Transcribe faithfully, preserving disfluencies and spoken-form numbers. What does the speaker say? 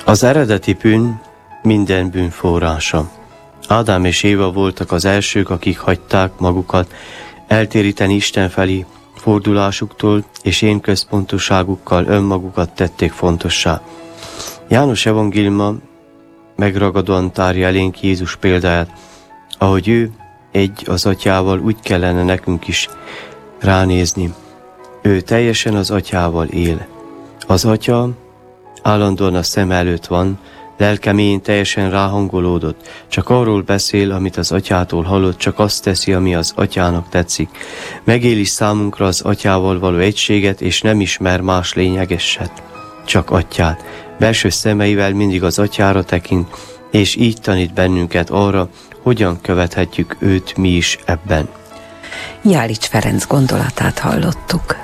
Az eredeti bűn minden bűn forrása. Ádám és Éva voltak az elsők, akik hagyták magukat eltéríteni Isten felé fordulásuktól, és én központosságukkal önmagukat tették fontossá. János evangéliuma megragadóan tárja elénk Jézus példáját, ahogy ő egy az atyával, úgy kellene nekünk is ránézni. Ő teljesen az atyával él. Az atya állandóan a szem előtt van, lelke mélyén teljesen ráhangolódott, csak arról beszél, amit az atyától hallott, csak azt teszi, ami az atyának tetszik. Megéli számunkra az atyával való egységet, és nem ismer más lényegeset, csak atyát. Belső szemeivel mindig az atyára tekint, és így tanít bennünket arra, hogyan követhetjük őt mi is ebben. Jálics Ferenc gondolatát hallottuk.